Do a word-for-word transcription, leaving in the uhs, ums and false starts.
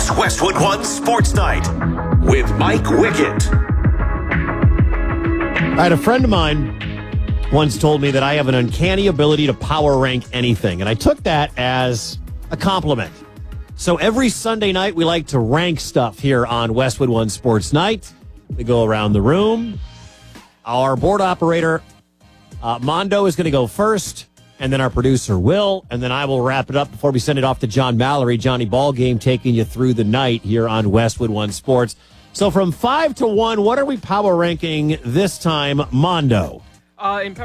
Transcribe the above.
It's Westwood One Sports Night with Mike Wickett. I had a friend of mine once told me that I have an uncanny ability to power rank anything, and I took that as a compliment. So every Sunday night, we like to rank stuff here on Westwood One Sports Night. We go around the room. Our board operator, uh, Mondo, is going to go first, and then our producer, Will, and then I will wrap it up before we send it off to John Mallory, Johnny Ballgame, taking you through the night here on Westwood One Sports. So from five to one, what are we power ranking this time, Mondo? Uh, in